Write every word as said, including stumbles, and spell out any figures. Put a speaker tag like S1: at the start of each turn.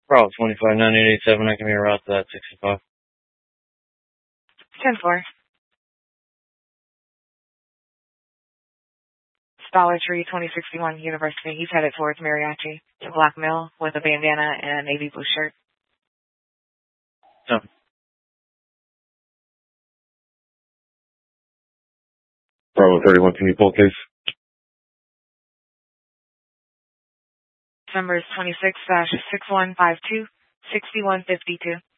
S1: Bravo twenty-five nine eight eight seven, I can be a route to that sixty-five.
S2: ten four. Dollar Tree twenty sixty-one University. He's headed towards Mariachi. Black male with a bandana and a navy blue shirt.
S1: No. Bravo thirty-one, can you pull case?
S2: Number is twenty-six six one five two six one five two.